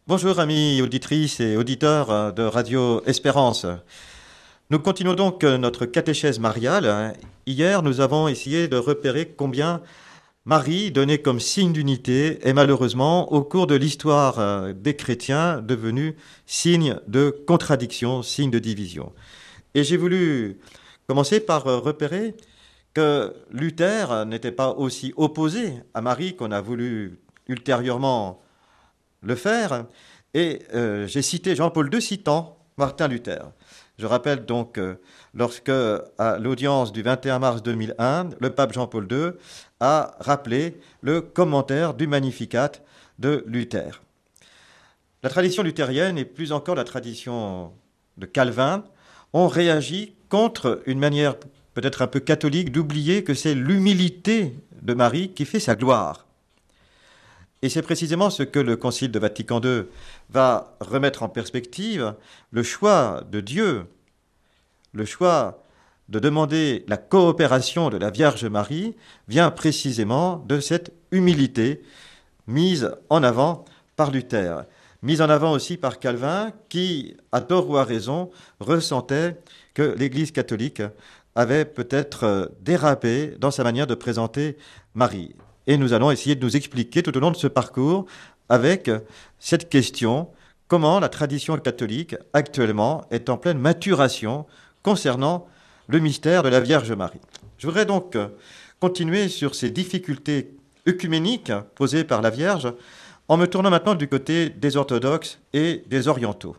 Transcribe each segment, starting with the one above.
Bonjour amis auditrices et auditeurs de Radio Espérance. Nous continuons donc notre catéchèse mariale. Hier, nous avons essayé de repérer combien Marie, donnée comme signe d'unité, est malheureusement, au cours de l'histoire des chrétiens, devenue signe de contradiction, signe de division. Et j'ai voulu commencer par repérer que Luther n'était pas aussi opposé à Marie qu'on a voulu ultérieurement le faire. Et j'ai cité Jean-Paul II citant Martin Luther. Je rappelle donc lorsque, à l'audience du 21 mars 2001, le pape Jean-Paul II a rappelé le commentaire du Magnificat de Luther. La tradition luthérienne, et plus encore la tradition de Calvin, ont réagi contre une manière peut-être un peu catholique d'oublier que c'est l'humilité de Marie qui fait sa gloire. Et c'est précisément ce que le Concile de Vatican II va remettre en perspective, le choix de Dieu, le choix de demander la coopération de la Vierge Marie vient précisément de cette humilité mise en avant par Luther, mise en avant aussi par Calvin qui, à tort ou à raison, ressentait que l'Église catholique avait peut-être dérapé dans sa manière de présenter Marie. Et nous allons essayer de nous expliquer tout au long de ce parcours avec cette question, comment la tradition catholique actuellement est en pleine maturation concernant le mystère de la Vierge Marie. Je voudrais donc continuer sur ces difficultés œcuméniques posées par la Vierge en me tournant maintenant du côté des orthodoxes et des orientaux.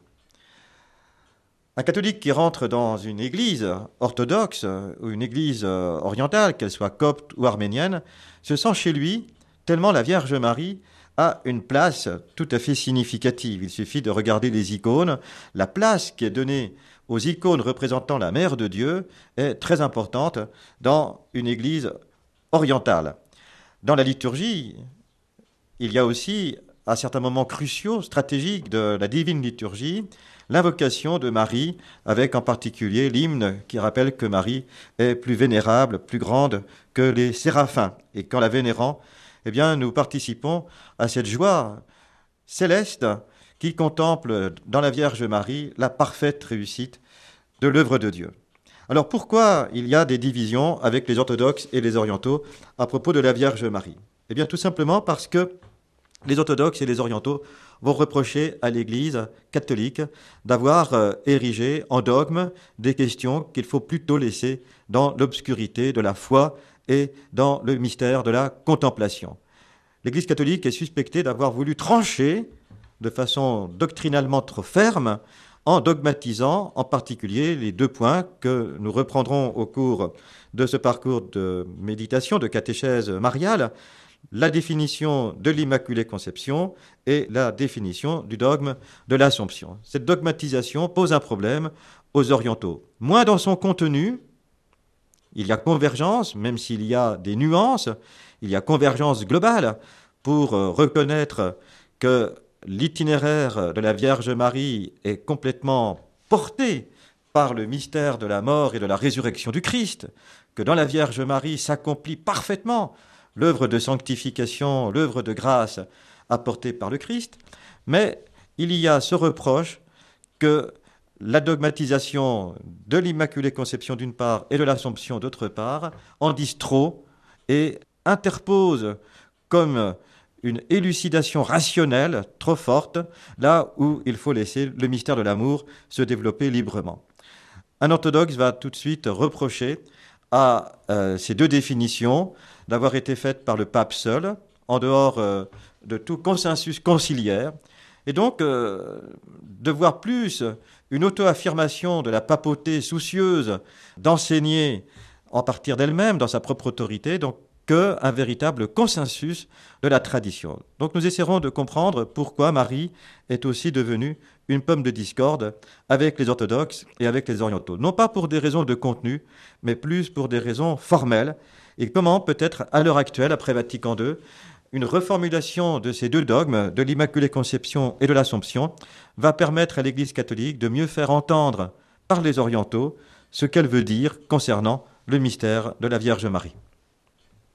Un catholique qui rentre dans une église orthodoxe ou une église orientale, qu'elle soit copte ou arménienne, se sent chez lui tellement la Vierge Marie a une place tout à fait significative. Il suffit de regarder les icônes. La place qui est donnée aux icônes représentant la Mère de Dieu est très importante dans une église orientale. Dans la liturgie, il y a aussi, à certains moments cruciaux, stratégiques de la divine liturgie, l'invocation de Marie, avec en particulier l'hymne qui rappelle que Marie est plus vénérable, plus grande que les séraphins. Et qu'en la vénérant, eh bien, nous participons à cette joie céleste qui contemple dans la Vierge Marie la parfaite réussite de l'œuvre de Dieu. Alors pourquoi il y a des divisions avec les orthodoxes et les orientaux à propos de la Vierge Marie? Eh bien, tout simplement parce que les orthodoxes et les orientaux vont reprocher à l'Église catholique d'avoir érigé en dogme des questions qu'il faut plutôt laisser dans l'obscurité de la foi et dans le mystère de la contemplation. L'Église catholique est suspectée d'avoir voulu trancher de façon doctrinalement trop ferme en dogmatisant en particulier les deux points que nous reprendrons au cours de ce parcours de méditation, de catéchèse mariale, la définition de l'Immaculée Conception et la définition du dogme de l'Assomption. Cette dogmatisation pose un problème aux orientaux. Moins dans son contenu, il y a convergence, même s'il y a des nuances, il y a convergence globale pour reconnaître que l'itinéraire de la Vierge Marie est complètement porté par le mystère de la mort et de la résurrection du Christ, que dans la Vierge Marie s'accomplit parfaitement l'œuvre de sanctification, l'œuvre de grâce apportée par le Christ, mais il y a ce reproche que la dogmatisation de l'Immaculée Conception d'une part et de l'Assomption d'autre part en disent trop et interpose comme une élucidation rationnelle trop forte là où il faut laisser le mystère de l'amour se développer librement. Un orthodoxe va tout de suite reprocher à ces deux définitions d'avoir été faites par le pape seul, en dehors de tout consensus conciliaire, et donc de voir plus une auto-affirmation de la papauté soucieuse d'enseigner en partir d'elle-même, dans sa propre autorité, donc qu'un véritable consensus de la tradition. Donc nous essaierons de comprendre pourquoi Marie est aussi devenue une pomme de discorde avec les orthodoxes et avec les orientaux. Non pas pour des raisons de contenu, mais plus pour des raisons formelles. Et comment peut-être à l'heure actuelle, après Vatican II, une reformulation de ces deux dogmes, de l'Immaculée Conception et de l'Assomption, va permettre à l'Église catholique de mieux faire entendre par les orientaux ce qu'elle veut dire concernant le mystère de la Vierge Marie.